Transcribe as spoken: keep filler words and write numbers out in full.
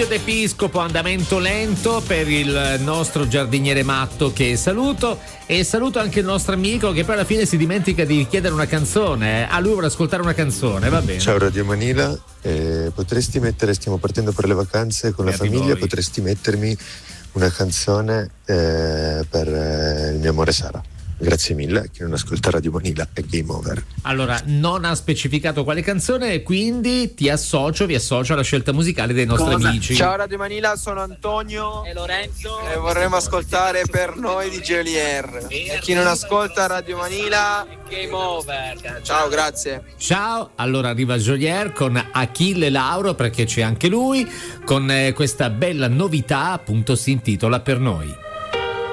Silvio D'Episcopo, andamento lento per il nostro giardiniere matto che saluto, e saluto anche il nostro amico che poi alla fine si dimentica di chiedere una canzone. eh. Ah, lui vuole ascoltare una canzone, va bene. Ciao Radio Manila, eh, potresti mettere, stiamo partendo per le vacanze con la Beati famiglia, voi. potresti mettermi una canzone eh, per eh, il mio amore Sara. Grazie mille, chi non ascolta Radio Manila è game over. Allora, non ha specificato quale canzone e quindi ti associo, vi associo alla scelta musicale dei nostri Cosa? amici. Ciao Radio Manila, sono Antonio E Lorenzo. e vorremmo ascoltare Per noi di Geolier. E chi non ascolta Radio Manila, Game over. ciao, grazie. Ciao, allora arriva Jolier con Achille Lauro, perché c'è anche lui, con eh, questa bella novità, appunto si intitola Per noi.